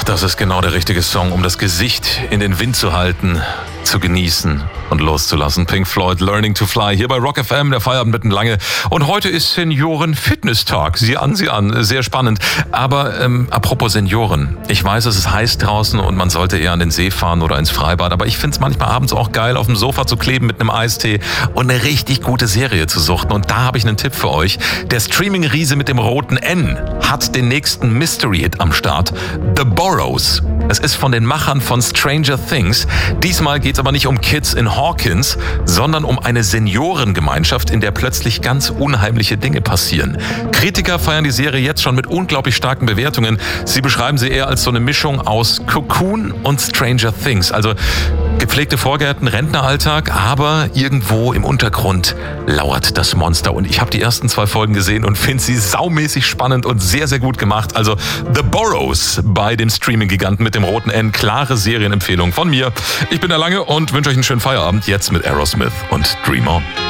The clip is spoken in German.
Das ist genau der richtige Song, um das Gesicht in den Wind zu halten, zu genießen und loszulassen. Pink Floyd, Learning to Fly, hier bei Rock FM, der Feierabend mitten lange. Und heute ist Senioren-Fitness-Tag. Sieh an, sehr spannend. Aber apropos Senioren, ich weiß, es ist heiß draußen und man sollte eher an den See fahren oder ins Freibad, aber ich finde es manchmal abends auch geil, auf dem Sofa zu kleben mit einem Eistee und eine richtig gute Serie zu suchten. Und da habe ich einen Tipp für euch. Der Streaming-Riese mit dem roten N hat den nächsten Mystery-Hit am Start. The Burrows. Es ist von den Machern von Stranger Things. Diesmal geht es aber nicht um Kids in Hawkins, sondern um eine Seniorengemeinschaft, in der plötzlich ganz unheimliche Dinge passieren. Kritiker feiern die Serie jetzt schon mit unglaublich starken Bewertungen. Sie beschreiben sie eher als so eine Mischung aus Cocoon und Stranger Things. Also gepflegte Vorgärten, Rentneralltag, aber irgendwo im Untergrund lauert das Monster. Und ich habe die ersten 2 Folgen gesehen und finde sie saumäßig spannend und sehr, sehr gut gemacht. Also The Burrows bei dem Streaming-Giganten mit dem roten N. Klare Serienempfehlung von mir. Ich bin der Lange und wünsche euch einen schönen Feierabend jetzt mit Aerosmith und Dream On.